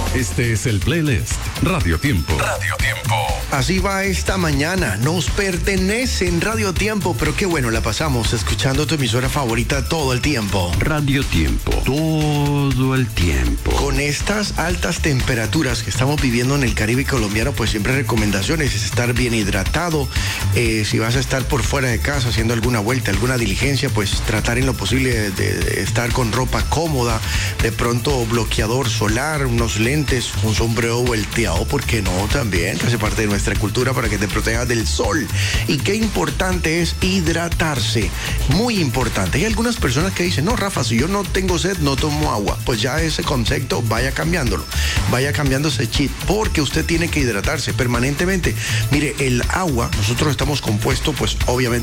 Este es el playlist Radio Tiempo. Radio Tiempo. Así va esta mañana. Nos pertenece en Radio Tiempo, pero qué bueno la pasamos escuchando tu emisora favorita todo el tiempo. Radio Tiempo. Todo el tiempo. Con estas altas temperaturas que estamos viviendo en el Caribe colombiano, pues siempre recomendaciones es estar bien hidratado. Si vas a estar por fuera de casa haciendo alguna vuelta, alguna diligencia, pues tratar en lo posible de estar con ropa cómoda, de pronto bloqueador solar, unos lentes, un sombrero volteado, ¿por qué no? También, que hace parte de nuestra cultura para que te protejas del sol. Y qué importante es hidratarse, muy importante. Hay algunas personas que dicen, no, Rafa, si yo no tengo sed, no tomo agua. Pues ya ese concepto, vaya cambiándolo, vaya cambiando ese chip, porque usted tiene que hidratarse permanentemente. Mire, el agua, nosotros estamos compuestos, pues obviamente,